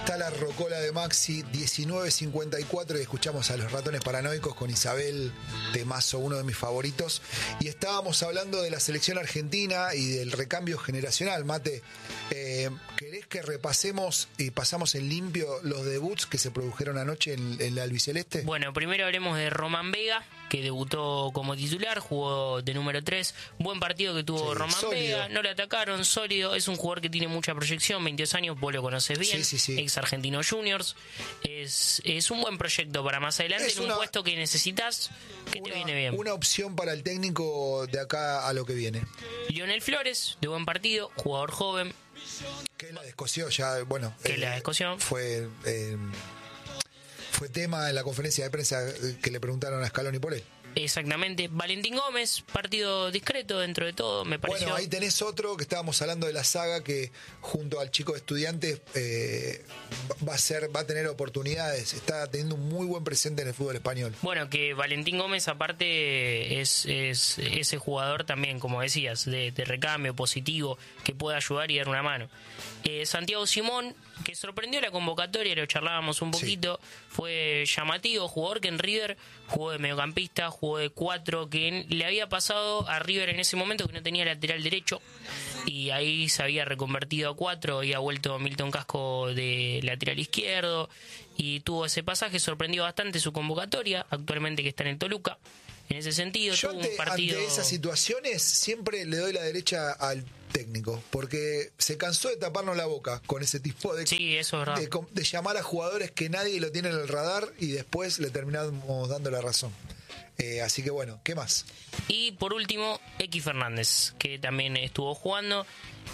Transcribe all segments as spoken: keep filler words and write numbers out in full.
Está la rocola de Maxi, diecinueve cincuenta y cuatro, y escuchamos a los Ratones Paranoicos con Isabel Temazo, uno de mis favoritos. Y estábamos hablando de la selección argentina y del recambio generacional. Mate, eh, ¿querés que repasemos y pasamos en limpio los debuts que se produjeron anoche en, en la albiceleste? Bueno, primero hablemos de Román Vega, que debutó como titular, jugó de número tres. Buen partido que tuvo sí, Román sólido. Vega, no le atacaron, sólido. Es un jugador que tiene mucha proyección, veintidós años, vos lo conoces bien. Sí, sí, sí. Ex Argentino Juniors. Es, es un buen proyecto para más adelante, es en una, un puesto que necesitas, que una, te viene bien. Una opción para el técnico de acá a lo que viene. Lionel Flores, de buen partido, jugador joven. Que la descoció ya, bueno. Que eh, la descoció. Fue... Eh, Fue tema en la conferencia de prensa que le preguntaron a Scaloni por él. Exactamente. Valentín Gómez, partido discreto dentro de todo, me pareció. Bueno, ahí tenés otro que estábamos hablando de la saga que junto al chico de Estudiantes eh, va a ser, va a tener oportunidades. Está teniendo un muy buen presente en el fútbol español. Bueno, que Valentín Gómez aparte es, es ese jugador también, como decías, de, de recambio positivo, que puede ayudar y dar una mano. Eh, Santiago Simón, que sorprendió la convocatoria, lo charlábamos un poquito, sí. Fue llamativo, jugador que en River jugó de mediocampista, jugó de cuatro, que en, le había pasado a River en ese momento que no tenía lateral derecho, y ahí se había reconvertido a cuatro, y ha vuelto Milton Casco de lateral izquierdo, y tuvo ese pasaje, sorprendió bastante su convocatoria, actualmente que está en el Toluca. En ese sentido, yo tuvo ante, un partido... ante esas situaciones siempre le doy la derecha al técnico, porque se cansó de taparnos la boca con ese tipo de, sí, eso es verdad. de, de llamar a jugadores que nadie lo tiene en el radar y después le terminamos dando la razón. Eh, así que bueno, ¿qué más? Y por último, X Fernández, que también estuvo jugando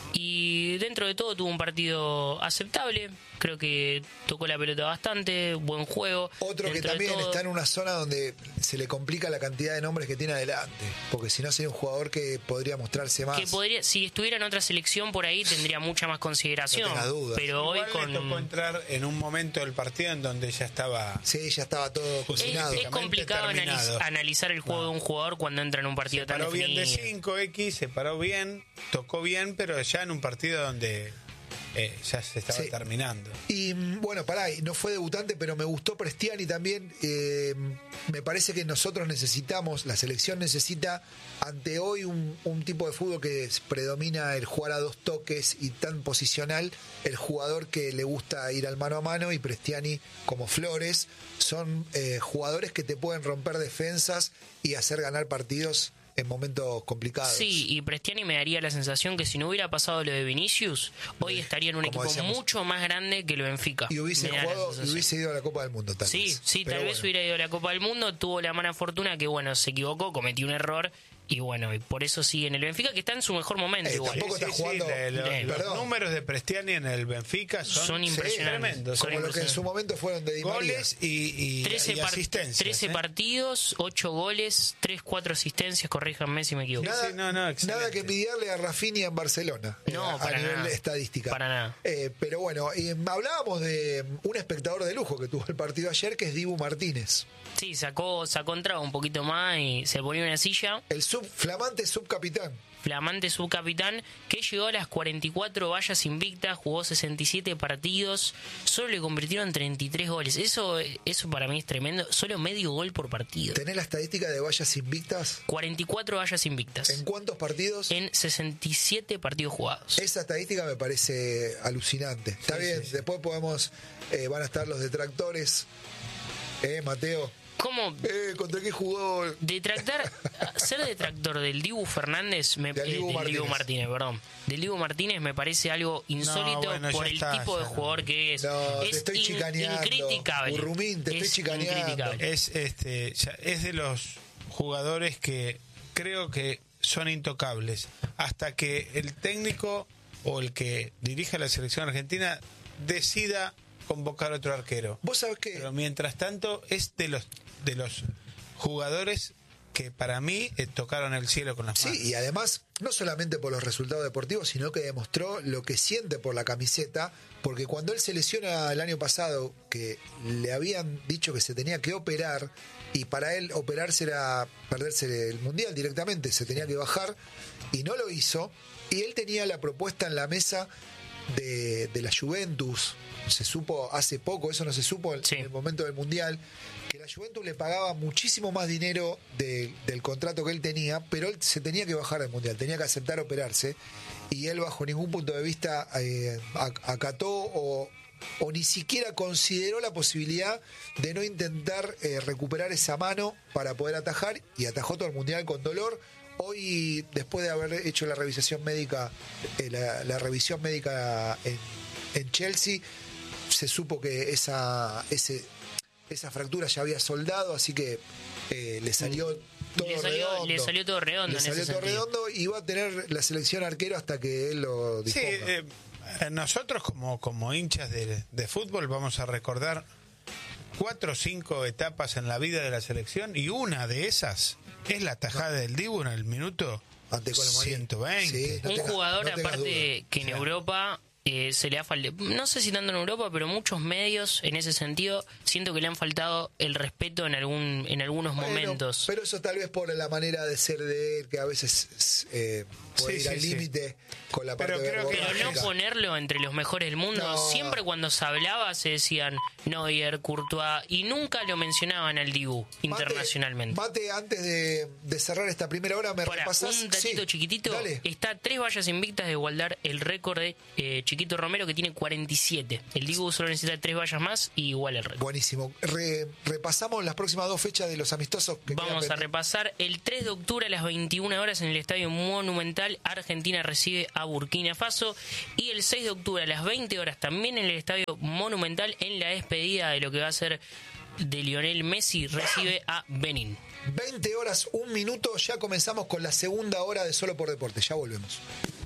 y dentro de todo tuvo un partido aceptable. Creo que tocó la pelota bastante, buen juego. Otro dentro que también todo, está en una zona donde se le complica la cantidad de nombres que tiene adelante, porque si no sería un jugador que podría mostrarse más. Que podría, si estuviera en otra selección por ahí tendría mucha más consideración. No tenga dudas. Pero igual hoy con le tocó entrar en un momento del partido en donde ya estaba. Sí, ya estaba todo cocinado. Es, es complicado analiz, analizar el juego no. de un jugador cuando entra en un partido se tan paró definido. bien de cinco X, se paró bien, tocó bien, pero ya en un partido donde eh, ya se estaba sí. terminando. Y bueno, pará, no fue debutante, pero me gustó Prestiani también. Eh, me parece que nosotros necesitamos, la selección necesita ante hoy un, un tipo de fútbol que predomina el jugar a dos toques y tan posicional, el jugador que le gusta ir al mano a mano, y Prestiani como Flores son eh, jugadores que te pueden romper defensas y hacer ganar partidos en momentos complicados. Sí, y Prestiani me daría la sensación que si no hubiera pasado lo de Vinicius, hoy estaría en un Como equipo decíamos, mucho más grande que lo Benfica. Y hubiese jugado, y hubiese ido a la Copa del Mundo tal sí, vez. Sí, Pero tal bueno. vez hubiera ido a la Copa del Mundo, tuvo la mala fortuna que bueno, se equivocó, cometió un error. Y bueno, y por eso sigue en el Benfica, que está en su mejor momento. Eh, igual. Tampoco sí, está sí, jugando. Sí, de, de, los Perdón. números de Prestiani en el Benfica son, son impresionantes. tremendos. Como son lo que en su momento fueron de Di María. Goles y, y, trece, y par- asistencias. trece ¿eh? partidos, ocho goles, tres, cuatro asistencias, corríjanme si me equivoco. Nada, sí, no, no, nada que envidiarle a Rafinha en Barcelona. No, eh, para a nivel nada. estadística. Para nada. Eh, pero bueno, y hablábamos de un espectador de lujo que tuvo el partido ayer, que es Dibu Martínez. Sí, sacó, sacó entrada un poquito más y se ponía una silla. El sub, flamante subcapitán. Flamante subcapitán, que llegó a las cuarenta y cuatro vallas invictas, jugó sesenta y siete partidos, solo le convirtieron treinta y tres goles. Eso, eso para mí es tremendo, solo medio gol por partido. ¿Tenés la estadística de vallas invictas? cuarenta y cuatro vallas invictas. ¿En cuántos partidos? En sesenta y siete partidos jugados. Esa estadística me parece alucinante. Está sí, bien, sí, sí. Después podemos, eh, van a estar los detractores. Eh, Mateo. ¿Cómo? Eh, ¿Contra qué jugó? Detractar, ser detractor del Dibu Fernández, me, del Dibu eh, del Martínez. Dibu Martínez, perdón. Del Dibu Martínez me parece algo insólito no, bueno, por el está, tipo de no. jugador que es. No, es te estoy in, chicaneando. Incriticable. Burrumín, te es estoy chicaneando. Es, este, es de los jugadores que creo que son intocables. Hasta que el técnico o el que dirige la selección argentina decida convocar otro arquero. ¿Vos sabés qué? Pero mientras tanto es de los de los jugadores que para mí eh, tocaron el cielo con las manos. Sí, y además no solamente por los resultados deportivos, sino que demostró lo que siente por la camiseta, porque cuando él se lesiona el año pasado, que le habían dicho que se tenía que operar, y para él operarse era perderse el Mundial directamente, se tenía que bajar, y no lo hizo, y él tenía la propuesta en la mesa de, de la Juventus. Se supo hace poco, eso no se supo en, sí. en el momento del Mundial, que la Juventus le pagaba muchísimo más dinero de, del contrato que él tenía, pero él se tenía que bajar del Mundial, tenía que aceptar operarse, y él bajo ningún punto de vista eh, acató o, o ni siquiera consideró la posibilidad de no intentar eh, recuperar esa mano para poder atajar, y atajó todo el Mundial con dolor. Hoy, después de haber hecho la revisación médica, eh, la, la revisión médica en, en Chelsea, se supo que esa ese, esa fractura ya había soldado, así que eh, le salió todo le salió, redondo. Le salió todo redondo. Le en salió ese todo sentido. redondo y va a tener la selección arquero hasta que él lo disponga. Sí, eh, nosotros como, como hinchas de, de fútbol vamos a recordar cuatro o cinco etapas en la vida de la selección, y una de esas es la tajada del Dibu en el minuto Ante Colomani. ciento veinte. Sí, no Un tengas- jugador, no tengas aparte, duda. que en O sea, Europa eh, se le ha faltado, no sé si tanto en Europa, pero muchos medios en ese sentido siento que le han faltado el respeto en algún en algunos Bueno, momentos. pero eso tal vez por la manera de ser de él, que a veces eh, puede Sí, ir sí, al sí. límite con la parte Pero creo que Pero no verborrágica. ponerlo entre los mejores del mundo. No. Siempre cuando se hablaba se decían Neuer, Courtois, y nunca lo mencionaban al Dibu internacionalmente. Mate, Mate, antes de, de cerrar esta primera hora, me Para, repasás. un datito Sí, chiquitito, dale. está tres vallas invictas de igualdar el récord de eh, Chiquito Romero, que tiene cuarenta y siete. El Dibu solo necesita tres vallas más y igual el récord. Buenísimo. Re- repasamos las próximas dos fechas de los amistosos que Vamos quedan a pendientes. repasar el tres de octubre a las veintiuna horas en el Estadio Monumental. Argentina recibe a Burkina Faso, y el seis de octubre a las veinte horas también en el Estadio Monumental, en la despedida de lo que va a ser de Lionel Messi, recibe a Benín. veinte horas, un minuto, ya comenzamos con la segunda hora de Solo por Deporte. Ya volvemos.